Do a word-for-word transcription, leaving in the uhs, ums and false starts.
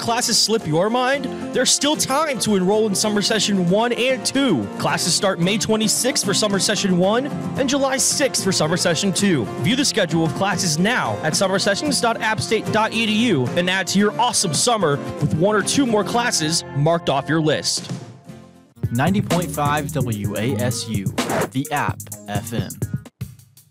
classes slip your mind? There's still time to enroll in summer session one and two. Classes start May twenty-sixth for summer session one and July sixth for summer session two. View the schedule of classes now at summer sessions dot app state dot e d u and add to your awesome summer with one or two more classes marked off your list. ninety point five W A S U, the App F M.